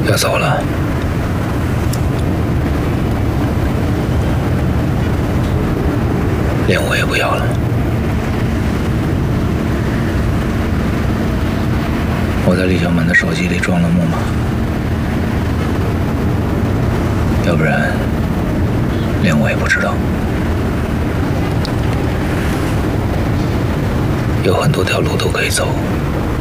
要走了。连我也不要了。我在李小满的手机里装了木马，要不然连我也不知道。有很多条路都可以走，